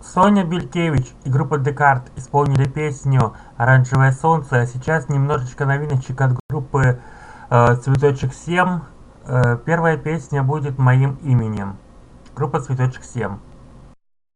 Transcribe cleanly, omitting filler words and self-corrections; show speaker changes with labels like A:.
A: Соня Белькевич и группа Декарт исполнили песню «Оранжевое солнце». А сейчас немножечко новиночек от группы «Цветочек 7». Первая песня будет «Моим именем». Группа «Цветочек 7».